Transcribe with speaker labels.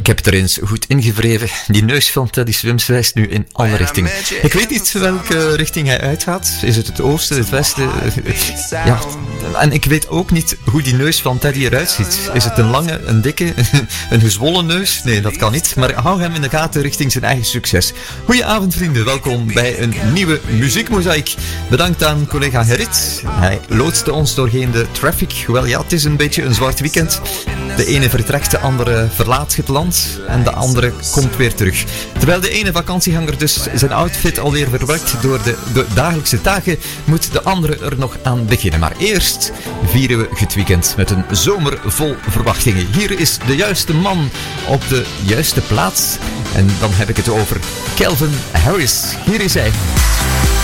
Speaker 1: Ik heb het er eens goed ingevreven. Die neus van Teddy Swims wijst nu in alle richtingen. Ik weet niet welke richting hij uitgaat. Is het oosten, het westen? Ja. En ik weet ook niet hoe die neus van Teddy eruit ziet. Is het een lange, een dikke, een gezwollen neus? Nee, dat kan niet. Maar hou hem in de gaten richting zijn eigen succes. Goedenavond vrienden, welkom bij een nieuwe muziekmozaïek. Bedankt aan collega Gerrit. Hij loodste ons doorheen de traffic. Wel ja, het is een beetje een zwart weekend. De ene vertrekt, de andere verlaat het land en de andere komt weer terug. Terwijl de ene vakantieganger dus zijn outfit alweer verwerkt door de dagelijkse taken, moet de andere er nog aan beginnen. Maar eerst vieren we het weekend met een zomer vol verwachtingen. Hier is de juiste man op de juiste plaats. En dan heb ik het over Calvin Harris. Hier is hij.